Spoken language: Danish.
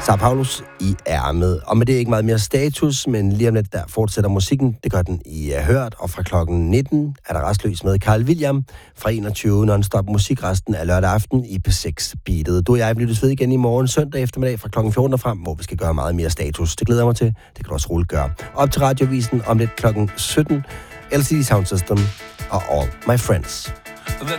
Sao Paulos i ærmet. Og med det er ikke meget mere status, men lige om lidt der fortsætter musikken. Det gør den i Hørt, og fra klokken 19 er der Rastløs med Carl William. Fra 21 non-stop musik resten af lørdag aften i P6 Beatet. Du og jeg bliver ved igen i morgen søndag eftermiddag fra klokken 14 og frem, hvor vi skal gøre meget mere status. Det glæder jeg mig til. Det kan du også roligt gøre. Op til radiovisen om lidt klokken 17. LCD Sound System og All My Friends.